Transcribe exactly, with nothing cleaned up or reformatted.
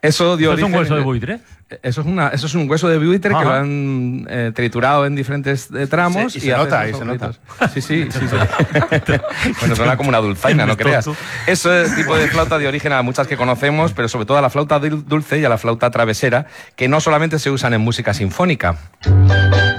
Eso, dio ¿Eso es un origen- hueso de buitre? Eso es, una, eso es un hueso de buitre Ajá. que lo han eh, triturado en diferentes eh, tramos. Sí, y se hace nota, esos y se nota. sonidos. Sí, sí, sí. sí. Bueno, suena como una dulzaina, no creas. Ese tipo de flauta dio origen a muchas que conocemos, pero sobre todo a la flauta dul- dulce y a la flauta travesera, que no solamente se usan en música sinfónica.